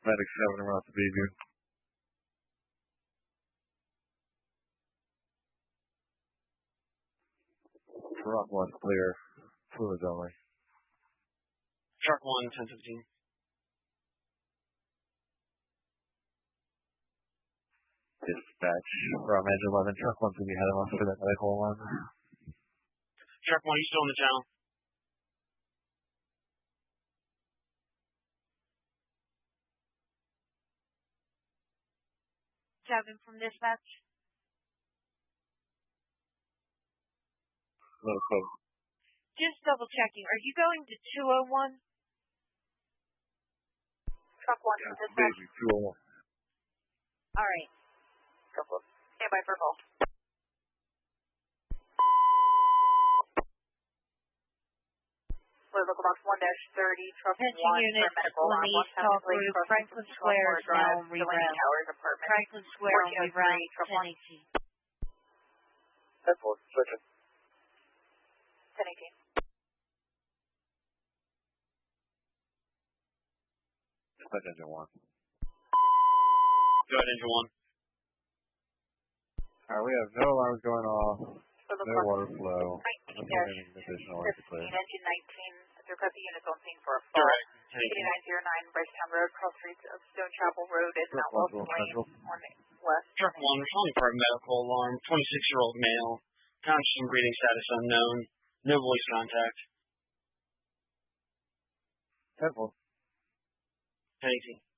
Medic 7 around to Beeview. Truck 1 clear. Fluids only. Truck 1, 1015. Dispatch from Edge 11. Truck 1's going to be heading off for that medical alarm. Truck 1, you still on the channel? Seven from dispatch. Just double checking. Are you going to 201? Truck 1 from dispatch. 201. All right. Stand by for call. Local box 1-30, truck 1 unit, for medical alarm. East Talk Group, Franklin Square is now on reroute. Towers apartment. Franklin Square on reroute, truck 1. 1018. 10-4, switching. 1018. Dispatch engine 1. Go ahead, engine 1. Alright, we have no alarms going off. No water flow. 19 additional 15, engine 19. They're the units on scene for a fall. 8909 Brycetown Road, cross streets of Stone Chapel Road is Mount Wilson Lane, west. Truck 1, responding for a medical alarm. 26-year-old male. Conscious and breathing status unknown. No voice contact. 10-4. 1018.